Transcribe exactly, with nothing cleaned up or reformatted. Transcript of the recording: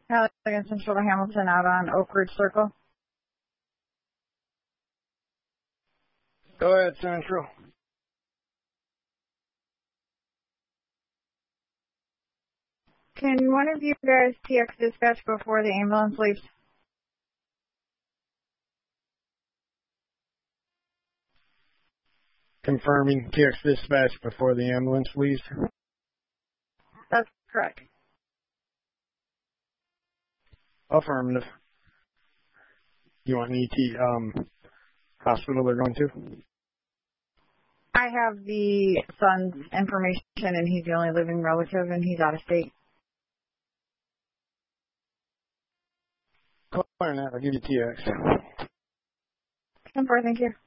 Halligan Central to Hamilton out on Oak Ridge Circle. Go ahead, Central. Can one of you guys T X dispatch before the ambulance leaves? Confirming T X dispatch before the ambulance leaves. That's correct. Affirmative. You want me to um hospital they're going to? I have the son's information, and he's the only living relative, and he's out of state. Call that. I'll give you T X. ten four, thank you.